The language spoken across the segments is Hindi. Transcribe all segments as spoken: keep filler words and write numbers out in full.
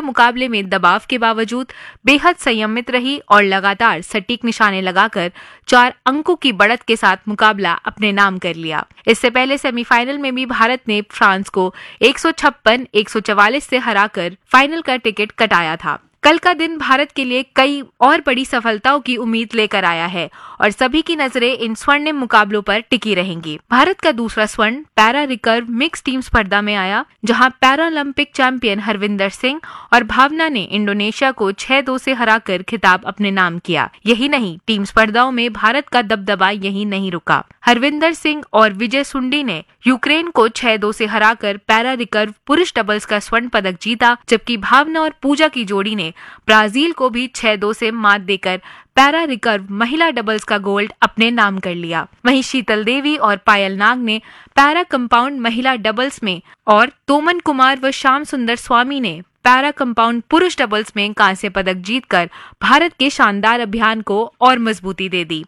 मुकाबले में दबाव के बावजूद बेहद संयमित रही और लगातार सटीक निशाने लगाकर चार अंकों की बढ़त के साथ मुकाबला अपने नाम कर लिया। इससे पहले सेमीफाइनल में भी भारत ने फ्रांस को एक सौ छप्पन एक सौ चवालीस से हराकर फाइनल का टिकट कटाया था। कल का दिन भारत के लिए कई और बड़ी सफलताओं की उम्मीद लेकर आया है और सभी की नजरें इन स्वर्णिम मुकाबलों पर टिकी रहेंगी। भारत का दूसरा स्वर्ण पैरा रिकर्व मिक्स टीम स्पर्धा में आया, जहां पैरालंपिक चैंपियन हरविंदर सिंह और भावना ने इंडोनेशिया को छह दो से हराकर खिताब अपने नाम किया। यही नहीं, टीम स्पर्धाओं में भारत का दबदबा यही नहीं रुका। हरविंदर सिंह और विजय सुंडी ने यूक्रेन को छह दो से हराकर पैरा रिकर्व पुरुष डबल्स का स्वर्ण पदक जीता, जबकि भावना और पूजा की जोड़ी ने ब्राजील को भी छह दो से मात देकर पैरा रिकर्व महिला डबल्स का गोल्ड अपने नाम कर लिया। वहीं शीतल देवी और पायल नाग ने पैरा कंपाउंड महिला डबल्स में और तोमन कुमार व श्याम सुंदर स्वामी ने पैरा कंपाउंड पुरुष डबल्स में कांस्य पदक जीतकर भारत के शानदार अभियान को और मजबूती दे दी।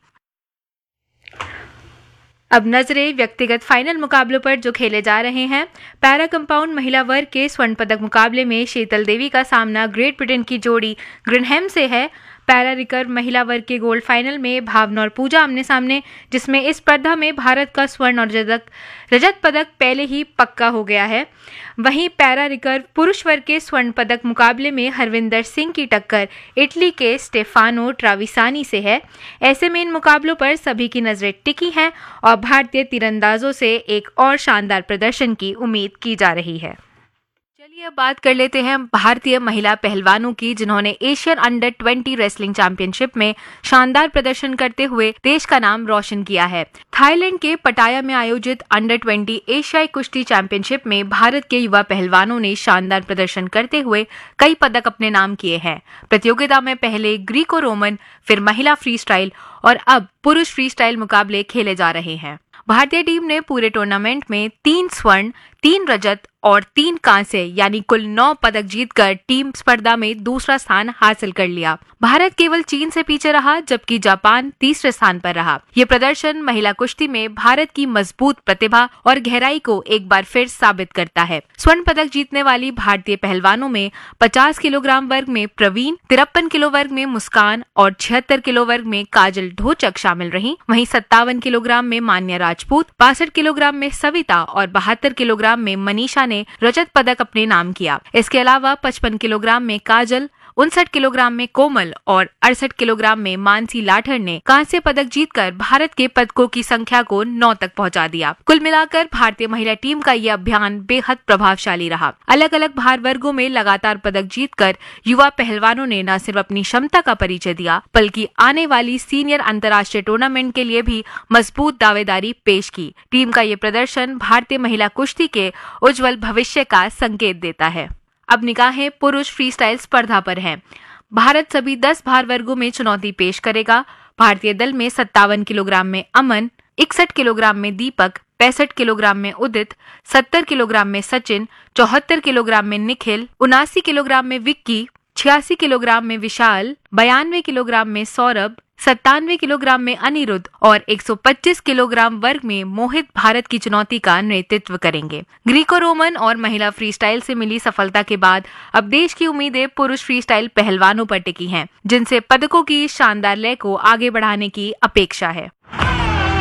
अब नजरें व्यक्तिगत फाइनल मुकाबलों पर जो खेले जा रहे हैं। पैरा कंपाउंड महिला वर्ग के स्वर्ण पदक मुकाबले में शीतल देवी का सामना ग्रेट ब्रिटेन की जोड़ी ग्रिनहैम से है। पैरा रिकर्व महिला वर्ग के गोल्ड फाइनल में भावना और पूजा आमने सामने, जिसमें इस स्पर्धा में भारत का स्वर्ण और रजत रजत पदक पहले ही पक्का हो गया है। वहीं पैरा रिकर्व पुरुष वर्ग के स्वर्ण पदक मुकाबले में हरविंदर सिंह की टक्कर इटली के स्टेफानो ट्राविसानी से है। ऐसे में इन मुकाबलों पर सभी की नजरें टिकी हैं और भारतीय तीरंदाजों से एक और शानदार प्रदर्शन की उम्मीद की जा रही है। चलिए अब बात कर लेते हैं भारतीय महिला पहलवानों की, जिन्होंने Asian under twenty wrestling championship में शानदार प्रदर्शन करते हुए देश का नाम रोशन किया है। थाईलैंड के पटाया में आयोजित अंडर ट्वेंटी एशियाई कुश्ती चैंपियनशिप में भारत के युवा पहलवानों ने शानदार प्रदर्शन करते हुए कई पदक अपने नाम किए हैं। प्रतियोगिता में पहले ग्रीको रोमन, फिर महिला फ्री स्टाइल और अब पुरुष फ्री स्टाइल मुकाबले खेले जा रहे हैं। भारतीय टीम ने पूरे टूर्नामेंट में तीन स्वर्ण, तीन रजत और तीन कांस्य यानी कुल नौ पदक जीतकर टीम स्पर्धा में दूसरा स्थान हासिल कर लिया। भारत केवल चीन से पीछे रहा, जबकि जापान तीसरे स्थान पर रहा। ये प्रदर्शन महिला कुश्ती में भारत की मजबूत प्रतिभा और गहराई को एक बार फिर साबित करता है। स्वर्ण पदक जीतने वाली भारतीय पहलवानों में पचास किलोग्राम वर्ग में प्रवीण, तिरपन किलो वर्ग में मुस्कान और छिहत्तर किलो वर्ग में काजल ढोचक शामिल रही। वहीं सत्तावन किलोग्राम में मान्या राजपूत, बासठ किलोग्राम में सविता और बहत्तर किलोग्राम में मनीषा ने रजत पदक अपने नाम किया। इसके अलावा पचपन किलोग्राम में काजल, उनसठ किलोग्राम में कोमल और अड़सठ किलोग्राम में मानसी लाठर ने कांस्य पदक जीतकर भारत के पदकों की संख्या को नौ तक पहुंचा दिया। कुल मिलाकर भारतीय महिला टीम का यह अभियान बेहद प्रभावशाली रहा। अलग अलग भार वर्गों में लगातार पदक जीतकर युवा पहलवानों ने न सिर्फ अपनी क्षमता का परिचय दिया, बल्कि आने वाली सीनियर अंतर्राष्ट्रीय टूर्नामेंट के लिए भी मजबूत दावेदारी पेश की। टीम का ये प्रदर्शन भारतीय महिला कुश्ती के उज्जवल भविष्य का संकेत देता है। अब निगाहें पुरुष फ्री स्टाइल स्पर्धा पर हैं। भारत सभी दस भार वर्गों में चुनौती पेश करेगा। भारतीय दल में सत्तावन किलोग्राम में अमन, इकसठ किलोग्राम में दीपक, पैंसठ किलोग्राम में उदित, सत्तर किलोग्राम में सचिन, चौहत्तर किलोग्राम में निखिल, उनासी किलोग्राम में विक्की, छियासी किलोग्राम में विशाल, बयानवे किलोग्राम में सौरभ, सत्तानवे किलोग्राम में अनिरुद्ध और एक सौ पच्चीस किलोग्राम वर्ग में मोहित भारत की चुनौती का नेतृत्व करेंगे। ग्रीको रोमन और महिला फ्री स्टाइल से मिली सफलता के बाद अब देश की उम्मीदें पुरुष फ्री स्टाइल पहलवानों पर टिकी हैं, जिनसे पदकों की शानदार लय को आगे बढ़ाने की अपेक्षा है।